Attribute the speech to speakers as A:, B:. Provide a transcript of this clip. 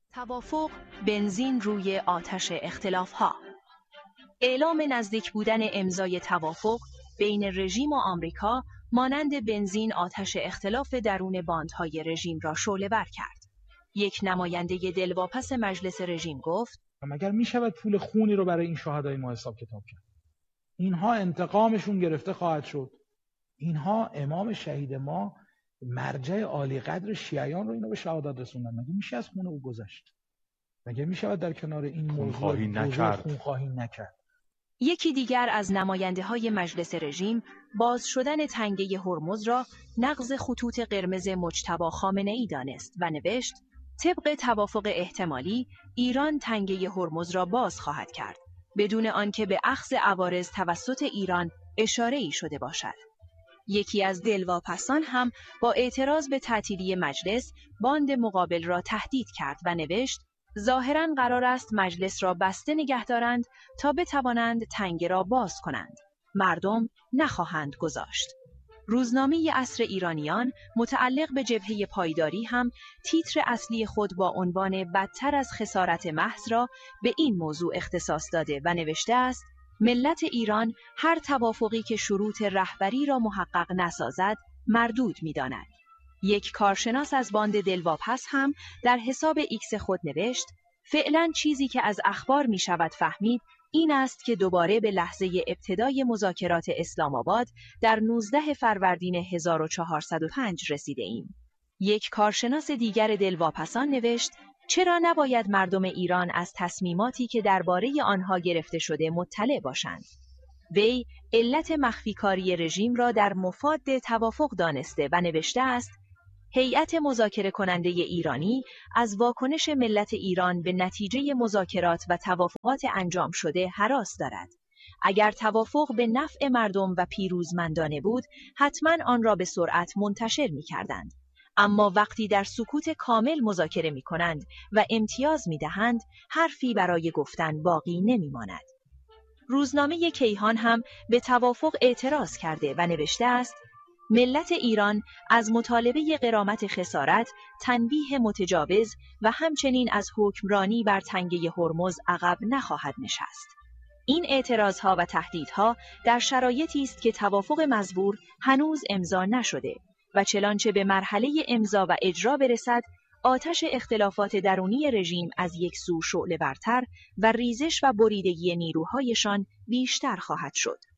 A: توافق بنزین روی آتش اختلاف‌ها. اعلام نزدیک بودن امضای توافق بین رژیم و آمریکا مانند بنزین آتش اختلاف درون باندهای رژیم را شعله‌ور کرد. یک نماینده دلواپس مجلس رژیم گفت:
B: مگر میشود پول خونی رو برای این شهدای ما حساب کتاب کرد؟ اینها انتقامشون گرفته خواهد شد. اینها امام شهید ما مرجع عالی قدر شیعیان رو اینو به شهادت رسوندن. مگه میشه از خون او گذشت؟ مگه میشود در کنار این موضوع خونخواهی نکرد؟
A: یکی دیگر از نماینده‌های مجلس رژیم باز شدن تنگه هرمز را نقض خطوط قرمز مجتبی خامنه‌ای دانست و نوشت: طبق توافق احتمالی ایران تنگه هرمز را باز خواهد کرد بدون آنکه به اخذ عوارض توسط ایران اشاره‌ای شده باشد. یکی از دلواپسان هم با اعتراض به تعطیلی مجلس باند مقابل را تهدید کرد و نوشت: ظاهراً قرار است مجلس را بسته نگه دارند تا بتوانند تنگه را باز کنند. مردم نخواهند گذاشت. روزنامه عصر ایرانیان متعلق به جبهه پایداری هم تیتر اصلی خود با عنوان بدتر از خسارت محض را به این موضوع اختصاص داده و نوشته است: ملت ایران هر توافقی که شروط رهبری را محقق نسازد مردود می‌داند. یک کارشناس از باند دلواپس هم در حساب ایکس خود نوشت: فعلا چیزی که از اخبار می شود فهمید این است که دوباره به لحظه ابتدای مذاکرات اسلام آباد در 19 فروردین 1405 رسیده ایم. یک کارشناس دیگر دلواپسان نوشت: چرا نباید مردم ایران از تصمیماتی که درباره آنها گرفته شده مطلع باشند؟ وی علت مخفیکاری رژیم را در مفاد توافق دانسته و نوشته است: هیئت مذاکره کننده ایرانی از واکنش ملت ایران به نتیجه مذاکرات و توافقات انجام شده هراس دارد. اگر توافق به نفع مردم و پیروزمندانه بود، حتما آن را به سرعت منتشر می‌کردند. اما وقتی در سکوت کامل مذاکره می‌کنند و امتیاز می‌دهند، حرفی برای گفتن باقی نمی‌ماند. روزنامه کیهان هم به توافق اعتراض کرده و نوشته است: ملت ایران از مطالبه غرامت خسارت، تنبیه متجاوز و همچنین از حکمرانی بر تنگه هرمز عقب نخواهد نشست. این اعتراضها و تهدیدها در شرایطی است که توافق مزبور هنوز امضا نشده و چنانچه به مرحله امضا و اجرا برسد، آتش اختلافات درونی رژیم از یک سو شعله‌ورتر و ریزش و بریدگی نیروهایشان بیشتر خواهد شد.